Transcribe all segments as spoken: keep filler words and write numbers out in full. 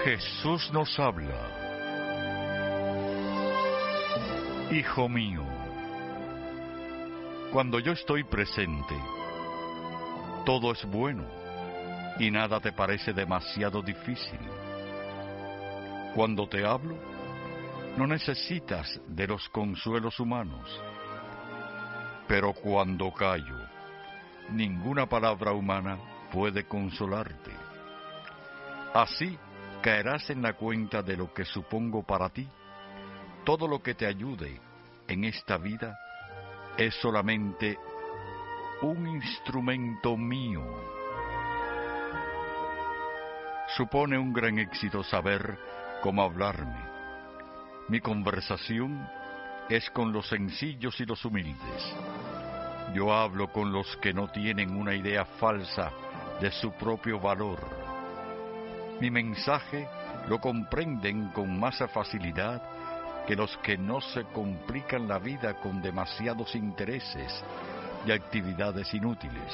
Jesús nos habla. Hijo mío, cuando yo estoy presente, todo es bueno y nada te parece demasiado difícil. Cuando te hablo, no necesitas de los consuelos humanos, pero cuando callo, ninguna palabra humana puede consolarte. Así caerás en la cuenta de lo que supongo para ti. Todo lo que te ayude en esta vida es solamente un instrumento mío. Supone un gran éxito saber cómo hablarme. Mi conversación es con los sencillos y los humildes. Yo hablo con los que no tienen una idea falsa de su propio valor. Mi mensaje lo comprenden con más facilidad que los que no se complican la vida con demasiados intereses y actividades inútiles.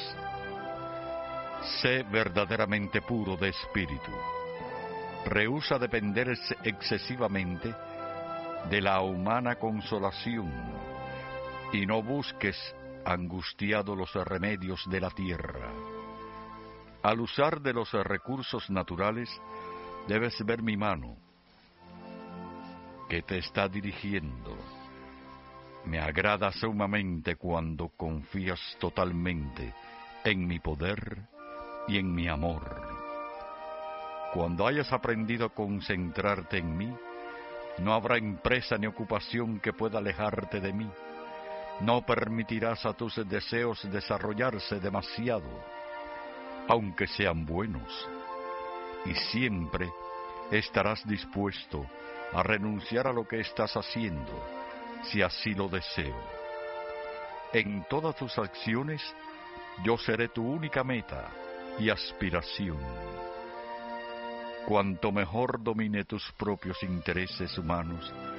Sé verdaderamente puro de espíritu. Rehúsa depender excesivamente de la humana consolación y no busques angustiado los remedios de la tierra. Al usar de los recursos naturales, debes ver mi mano que te está dirigiendo. Me agrada sumamente cuando confías totalmente en mi poder y en mi amor. Cuando hayas aprendido a concentrarte en mí, no habrá empresa ni ocupación que pueda alejarte de mí. No permitirás a tus deseos desarrollarse demasiado, aunque sean buenos, y siempre estarás dispuesto a renunciar a lo que estás haciendo, si así lo deseo. En todas tus acciones, yo seré tu única meta y aspiración. Cuanto mejor domine tus propios intereses humanos,